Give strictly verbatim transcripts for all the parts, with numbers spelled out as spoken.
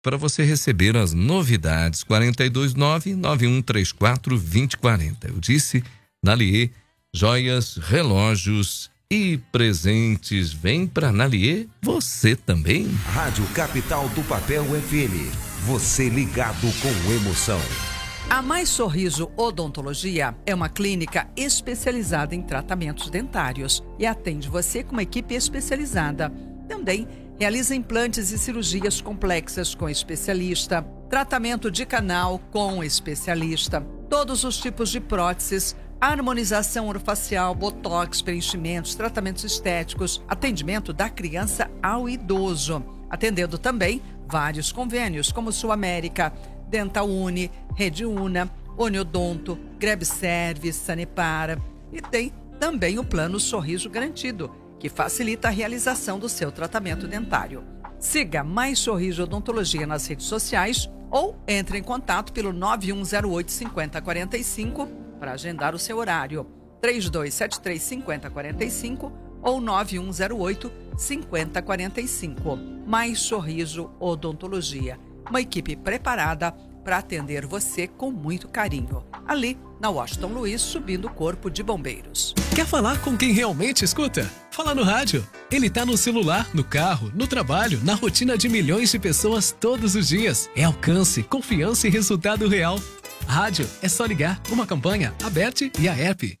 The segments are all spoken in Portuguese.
para você receber as novidades. quatro dois nove, nove um três quatro, dois zero quatro zero. Eu disse, Nalier, joias, relógios e presentes. Vem pra Nalier, você também. Rádio Capital do Papel F M. Você ligado com emoção. A Mais Sorriso Odontologia é uma clínica especializada em tratamentos dentários e atende você com uma equipe especializada. Também realiza implantes e cirurgias complexas com especialista, tratamento de canal com especialista, todos os tipos de próteses, harmonização orofacial, botox, preenchimentos, tratamentos estéticos, atendimento da criança ao idoso. Atendendo também vários convênios como Sul América, Dental Uni, Rede Una, Oniodonto, Grab Service, Sanepara e tem também o plano Sorriso Garantido, que facilita a realização do seu tratamento dentário. Siga Mais Sorriso Odontologia nas redes sociais ou entre em contato pelo nove um zero oito, cinco zero quatro cinco para agendar o seu horário. três dois sete três, cinco zero quatro cinco ou nove um zero oito, cinco zero quatro cinco. Mais Sorriso Odontologia. Uma equipe preparada para atender você com muito carinho. Ali, na Washington Luiz, subindo o Corpo de Bombeiros. Quer falar com quem realmente escuta? Fala no rádio. Ele tá no celular, no carro, no trabalho, na rotina de milhões de pessoas todos os dias. É alcance, confiança e resultado real. Rádio é só ligar. Uma campanha, Aberte e a app.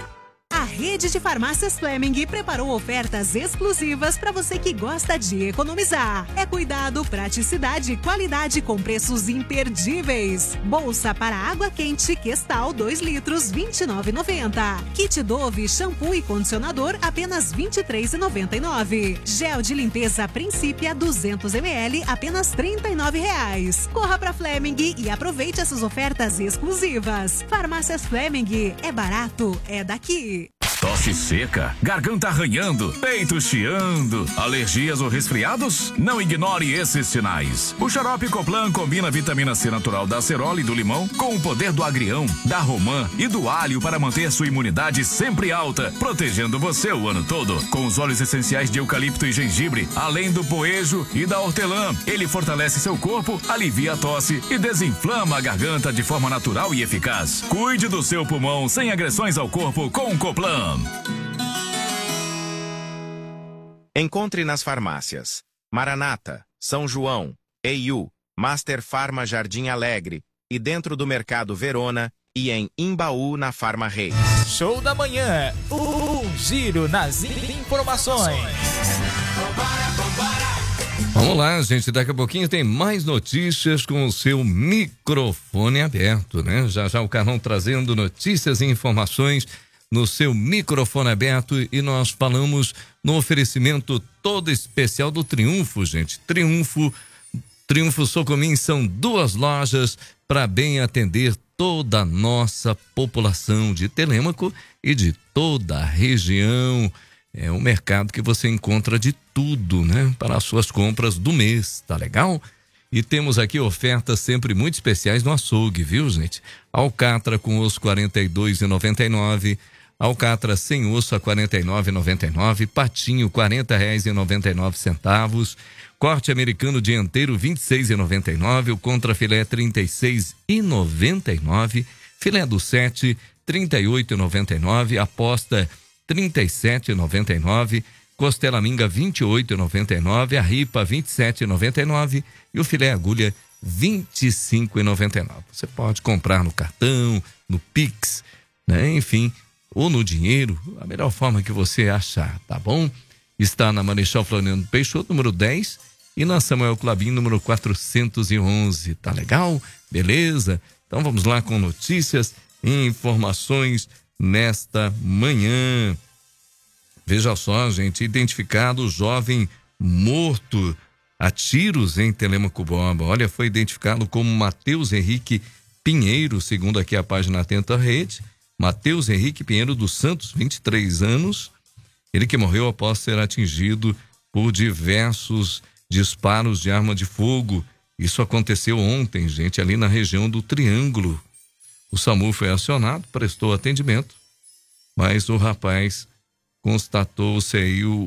A rede de farmácias Fleming preparou ofertas exclusivas para você que gosta de economizar. É cuidado, praticidade e qualidade com preços imperdíveis. Bolsa para água quente Questal dois litros, vinte e nove reais e noventa centavos. Kit Dove, shampoo e condicionador, apenas vinte e três reais e noventa e nove centavos. Gel de limpeza Principia duzentos mililitros, apenas trinta e nove reais. Corra para Fleming e aproveite essas ofertas exclusivas. Farmácias Fleming, é barato, é daqui. Tosse seca, garganta arranhando, peito chiando, alergias ou resfriados? Não ignore esses sinais. O xarope Coplan combina a vitamina C natural da acerola e do limão com o poder do agrião, da romã e do alho para manter sua imunidade sempre alta, protegendo você o ano todo. Com os óleos essenciais de eucalipto e gengibre, além do poejo e da hortelã, ele fortalece seu corpo, alivia a tosse e desinflama a garganta de forma natural e eficaz. Cuide do seu pulmão sem agressões ao corpo com o Coplan. Encontre nas farmácias Maranata, São João, E U, Master Farma Jardim Alegre e dentro do Mercado Verona e em Imbaú na Farma Reis. Show da manhã, um giro nas informações. Vamos lá, gente, daqui a pouquinho tem mais notícias com o seu microfone aberto, né? Já já o Carlão trazendo notícias e informações no seu microfone aberto e nós falamos no oferecimento todo especial do Triunfo, gente. Triunfo, Triunfo Socomim são duas lojas para bem atender toda a nossa população de Telêmaco e de toda a região. É um mercado que você encontra de tudo, né? Para as suas compras do mês, tá legal? E temos aqui ofertas sempre muito especiais no açougue, viu, gente? Alcatra com osso quarenta e dois reais e noventa e nove centavos. Alcatra sem osso a quarenta e nove reais e noventa e nove centavos, patinho quarenta reais e noventa e nove centavos, corte americano dianteiro vinte e seis reais e noventa e nove centavos, o contrafilé trinta e seis reais e noventa e nove centavos, filé do sete trinta e oito reais e noventa e nove centavos, aposta trinta e sete reais e noventa e nove centavos, costela minga vinte e oito reais e noventa e nove centavos, a ripa vinte e sete reais e noventa e nove centavos e o filé agulha vinte e cinco reais e noventa e nove centavos. Você pode comprar no cartão, no Pix, né? Enfim, ou no dinheiro, a melhor forma que você achar, tá bom? Está na Marechal Floriano Peixoto, número dez, e na Samuel Clabin, número quatrocentos e onze, tá legal? Beleza? Então vamos lá com notícias e informações nesta manhã. Veja só, gente, identificado o jovem morto a tiros em Telêmaco Borba. Olha, foi identificado como Matheus Henrique Pinheiro, segundo aqui a página Atenta Rede. Matheus Henrique Pinheiro dos Santos, vinte e três anos, ele que morreu após ser atingido por diversos disparos de arma de fogo. Isso aconteceu ontem, gente, ali na região do Triângulo. O SAMU foi acionado, prestou atendimento, mas o rapaz constatou-se aí o,